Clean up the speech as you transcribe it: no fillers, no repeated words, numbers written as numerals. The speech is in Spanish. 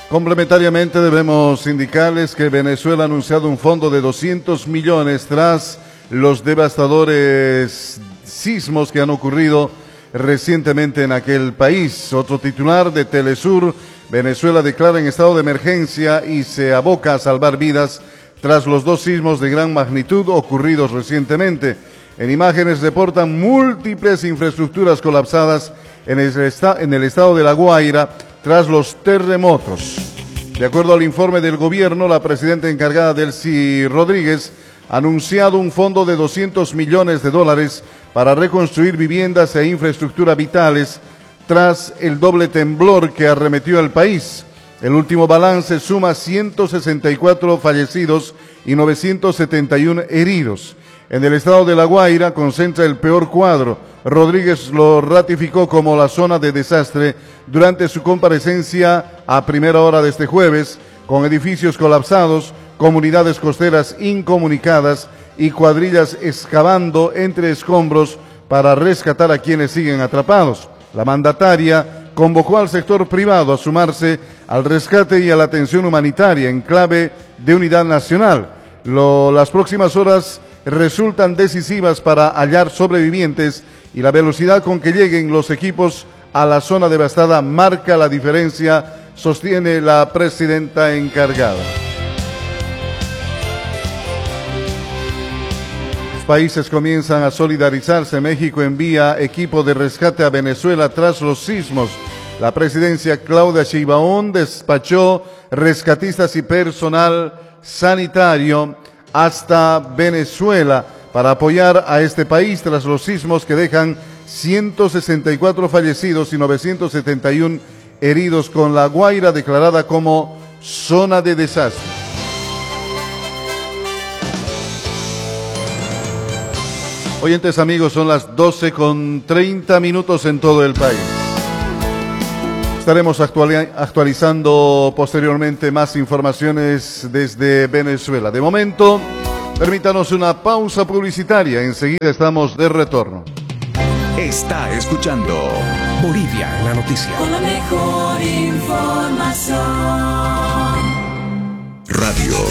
Complementariamente debemos indicarles que Venezuela ha anunciado un fondo de 200 millones tras los devastadores sismos que han ocurrido recientemente en aquel país. Otro titular de Telesur: Venezuela declara en estado de emergencia y se aboca a salvar vidas tras los dos sismos de gran magnitud ocurridos recientemente. En imágenes reportan múltiples infraestructuras colapsadas en el estado de La Guaira tras los terremotos. De acuerdo al informe del gobierno, la presidenta encargada, Delcy Rodríguez, ha anunciado un fondo de 200 millones de dólares para reconstruir viviendas e infraestructura vitales tras el doble temblor que arremetió al país. El último balance suma 164 fallecidos y 971 heridos. En el estado de La Guaira concentra el peor cuadro. Rodríguez lo ratificó como la zona de desastre durante su comparecencia a primera hora de este jueves, con edificios colapsados, comunidades costeras incomunicadas y cuadrillas excavando entre escombros para rescatar a quienes siguen atrapados. La mandataria convocó al sector privado a sumarse al rescate y a la atención humanitaria en clave de unidad nacional. Las próximas horas resultan decisivas para hallar sobrevivientes y la velocidad con que lleguen los equipos a la zona devastada marca la diferencia, sostiene la presidenta encargada. Los países comienzan a solidarizarse. México envía equipo de rescate a Venezuela tras los sismos. La presidencia Claudia Sheinbaum despachó rescatistas y personal sanitario hasta Venezuela para apoyar a este país tras los sismos que dejan 164 fallecidos y 971 heridos, con La Guaira declarada como zona de desastre. Oyentes amigos, son las 12:30 en todo el país. Estaremos actualizando posteriormente más informaciones desde Venezuela. De momento, permítanos una pausa publicitaria. Enseguida estamos de retorno. Está escuchando Bolivia en la noticia. Con la mejor información. Radio